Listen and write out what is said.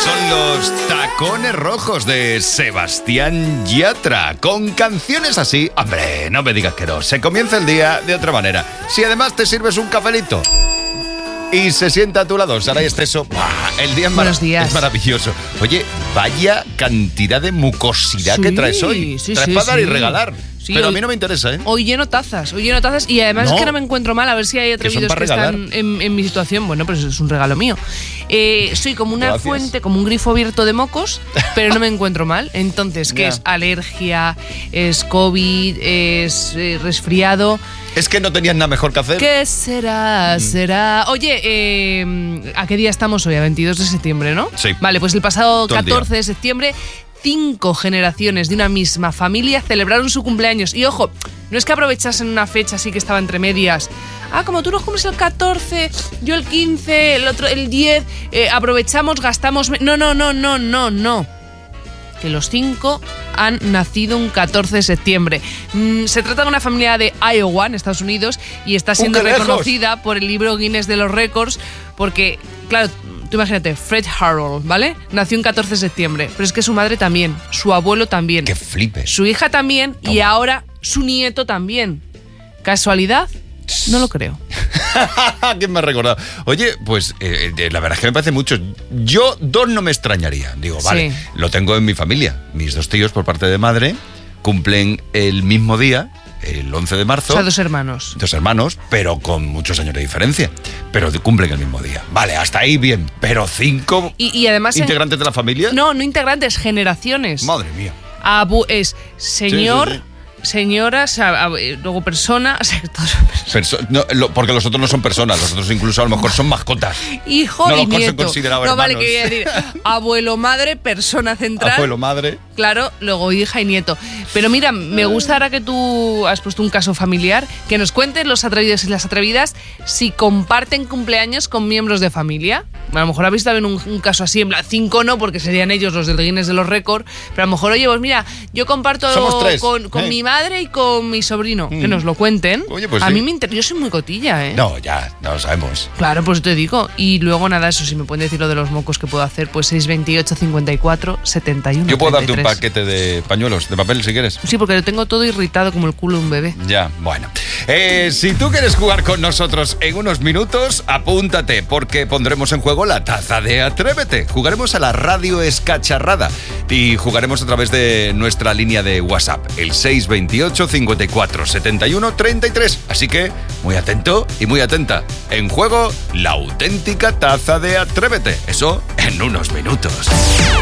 Son los Tacones Rojos de Sebastián Yatra. Con canciones así, hombre, no me digas que no. Se comienza el día de otra manera. Si además te sirves un cafelito y se sienta a tu lado Saray Esteso, el día es maravilloso. Oye, vaya cantidad de mucosidad que traes hoy. Traes para dar y regalar. Sí, pero a mí no me interesa, ¿eh? Hoy lleno tazas y además es que no me encuentro mal. A ver si hay atrevidos que están en mi situación. Bueno, pues es un regalo mío. Soy como una fuente, como un grifo abierto de mocos, pero no me encuentro mal. Entonces, ¿qué es? Alergia, es COVID, es resfriado. Es que no tenías nada mejor que hacer. ¿Qué será? Será. Oye, ¿a qué día estamos hoy? A 22 de septiembre, ¿no? Sí. Vale, pues el pasado 14 de septiembre 5 generaciones de una misma familia celebraron su cumpleaños. Y ojo, no es que aprovechasen una fecha así que estaba entre medias. Como tú no cumples el 14, yo el 15, el otro el 10, aprovechamos, gastamos... No. Que los 5 han nacido un 14 de septiembre. Se trata de una familia de Iowa, en Estados Unidos, y está siendo reconocida por el libro Guinness de los Récords porque, claro... Tú imagínate, Fred Harold, ¿vale? Nació un 14 de septiembre, pero es que su madre también, su abuelo también. ¡Qué flipe! Su hija también y ahora su nieto también. ¿Casualidad? No lo creo. ¿Quién me ha recordado? Oye, pues la verdad es que me parece mucho. Yo 2 no me extrañaría. Digo, vale, lo tengo en mi familia. Mis 2 tíos por parte de madre cumplen el mismo día, el 11 de marzo. O sea, 2 hermanos. 2 hermanos, pero con muchos años de diferencia. Pero cumplen el mismo día. Vale, hasta ahí bien. Pero 5 y además integrantes de la familia. No integrantes, generaciones. Madre mía. Es señor... Sí. Señora, luego persona... porque los otros no son personas, los otros incluso a lo mejor son mascotas. Hijo no y nieto. Son considerados no, hermanos. Vale, que decir abuelo, madre, persona central. Abuelo, madre. Claro, luego hija y nieto. Pero mira, me gusta ahora que tú has puesto un caso familiar, que nos cuenten los atrevidos y las atrevidas si comparten cumpleaños con miembros de familia. A lo mejor habéis también un caso así, en plan 5 no, porque serían ellos los del Guinness de los Récords, pero a lo mejor, oye, pues mira, yo comparto con mi madre y con mi sobrino, que nos lo cuenten. Oye, pues a mí me interesa, yo soy muy cotilla, ¿eh? No, ya lo sabemos. Claro, pues te digo. Y luego nada, eso, si me pueden decir lo de los mocos que puedo hacer, pues 628 54 71 Yo puedo 33. darte un paquete de pañuelos, de papel, si quieres. Sí, porque lo tengo todo irritado como el culo de un bebé. Ya, bueno. Si tú quieres jugar con nosotros en unos minutos, apúntate, porque pondremos en juego la taza de Atrévete. Jugaremos a la radio escacharrada y jugaremos a través de nuestra línea de WhatsApp, el 628 54 71 33. Así que, muy atento y muy atenta. En juego, la auténtica taza de Atrévete. Eso en unos minutos.